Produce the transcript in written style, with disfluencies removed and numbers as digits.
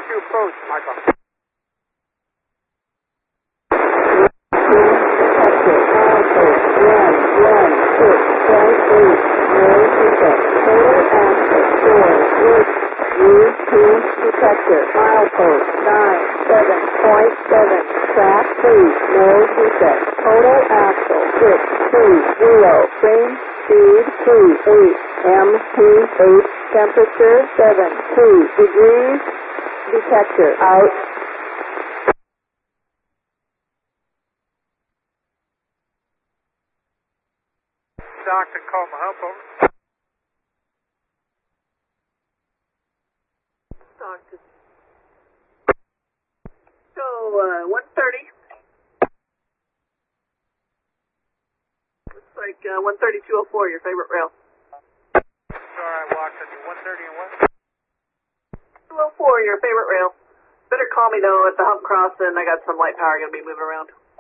132 approach, Michael. Detector, milepost 9.7, track 3, no defect, total axle 630, range speed 38, MPH, temperature 72 degrees, detector out. Stockton, Colma, help over. Stockton. So, 130. Looks like 132.04, your favorite rail. Sorry, I walked on you. 130 and what? 204, your favorite rail. Better call me though at the hump crossing. I got some light power going to be moving around.